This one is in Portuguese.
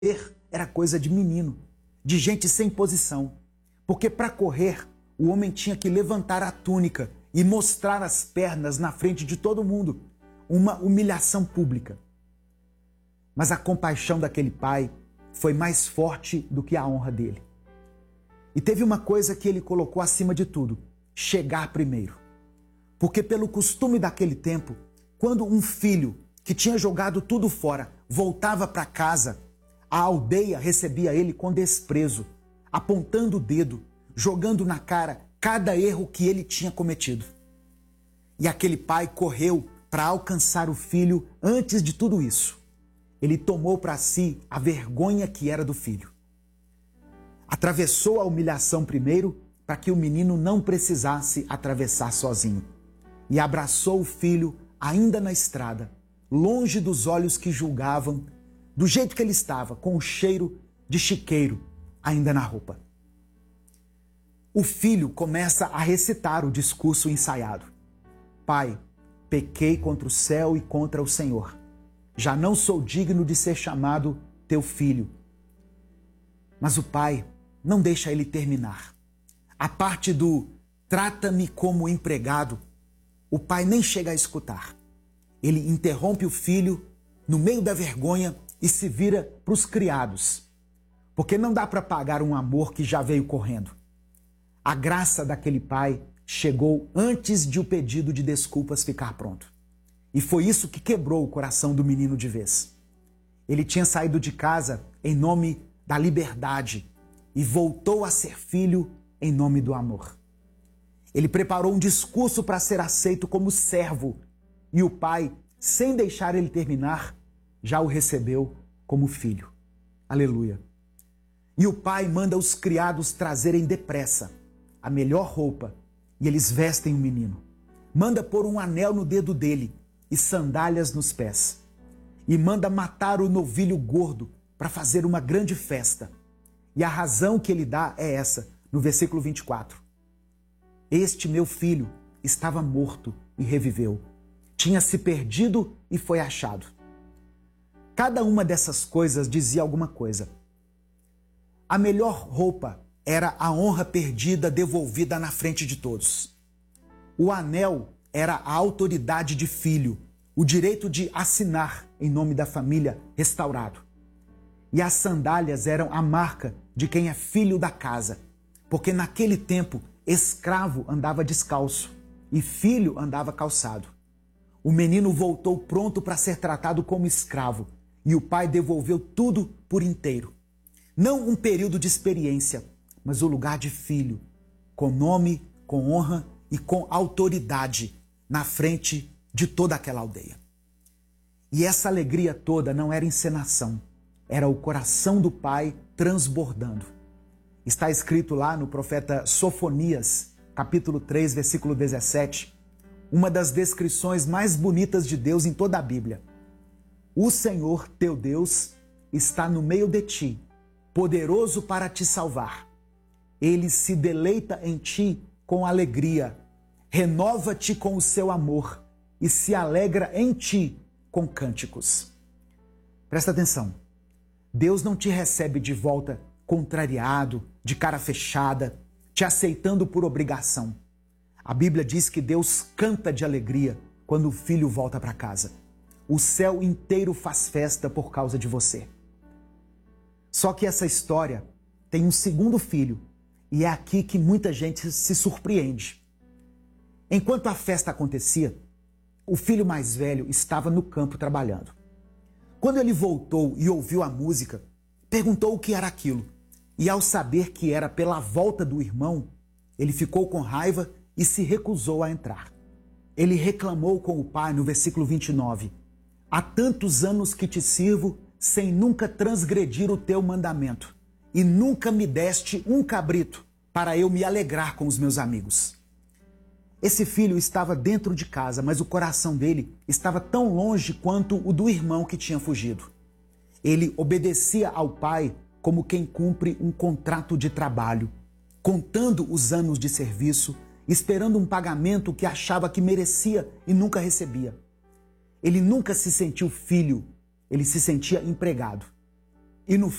era coisa de menino, de gente sem posição. Porque para correr, o homem tinha que levantar a túnica e mostrar as pernas na frente de todo mundo. Uma humilhação pública. Mas a compaixão daquele pai foi mais forte do que a honra dele. E teve uma coisa que ele colocou acima de tudo: chegar primeiro. Porque pelo costume daquele tempo, quando um filho que tinha jogado tudo fora voltava para casa, a aldeia recebia ele com desprezo, apontando o dedo, jogando na cara cada erro que ele tinha cometido. E aquele pai correu para alcançar o filho antes de tudo isso. Ele tomou para si a vergonha que era do filho. Atravessou a humilhação primeiro para que o menino não precisasse atravessar sozinho. E abraçou o filho ainda na estrada, longe dos olhos que julgavam, do jeito que ele estava, com o cheiro de chiqueiro ainda na roupa. O filho começa a recitar o discurso ensaiado. Pai, pequei contra o céu e contra o Senhor. Já não sou digno de ser chamado teu filho. Mas o pai não deixa ele terminar. A parte do trata-me como empregado, o pai nem chega a escutar. Ele interrompe o filho no meio da vergonha e se vira para os criados. Porque não dá para pagar um amor que já veio correndo. A graça daquele pai chegou antes de o pedido de desculpas ficar pronto. E foi isso que quebrou o coração do menino de vez. Ele tinha saído de casa em nome da liberdade e voltou a ser filho em nome do amor. Ele preparou um discurso para ser aceito como servo e o pai, sem deixar ele terminar, já o recebeu como filho. Aleluia. E o pai manda os criados trazerem depressa a melhor roupa e eles vestem o menino. Manda pôr um anel no dedo dele e sandálias nos pés. E manda matar o novilho gordo para fazer uma grande festa. E a razão que ele dá é essa, no versículo 24. Este meu filho estava morto e reviveu. Tinha se perdido e foi achado. Cada uma dessas coisas dizia alguma coisa. A melhor roupa era a honra perdida devolvida na frente de todos. O anel era a autoridade de filho, o direito de assinar em nome da família restaurado. E as sandálias eram a marca de quem é filho da casa, porque naquele tempo escravo andava descalço e filho andava calçado. O menino voltou pronto para ser tratado como escravo e o pai devolveu tudo por inteiro. Não um período de experiência, mas o lugar de filho, com nome, com honra e com autoridade na frente de toda aquela aldeia. E essa alegria toda não era encenação, era o coração do pai transbordando. Está escrito lá no profeta Sofonias, capítulo 3, versículo 17, uma das descrições mais bonitas de Deus em toda a Bíblia. O Senhor, teu Deus, está no meio de ti, poderoso para te salvar. Ele se deleita em ti com alegria, renova-te com o seu amor e se alegra em ti com cânticos. Presta atenção, Deus não te recebe de volta contrariado, de cara fechada, te aceitando por obrigação. A Bíblia diz que Deus canta de alegria quando o filho volta para casa. O céu inteiro faz festa por causa de você. Só que essa história tem um segundo filho e é aqui que muita gente se surpreende. Enquanto a festa acontecia, o filho mais velho estava no campo trabalhando. Quando ele voltou e ouviu a música, perguntou o que era aquilo. E ao saber que era pela volta do irmão, ele ficou com raiva e se recusou a entrar. Ele reclamou com o pai no versículo 29. Há tantos anos que te sirvo sem nunca transgredir o teu mandamento, e nunca me deste um cabrito para eu me alegrar com os meus amigos. Esse filho estava dentro de casa, mas o coração dele estava tão longe quanto o do irmão que tinha fugido. Ele obedecia ao pai como quem cumpre um contrato de trabalho, contando os anos de serviço, esperando um pagamento que achava que merecia e nunca recebia. Ele nunca se sentiu filho, ele se sentia empregado. e no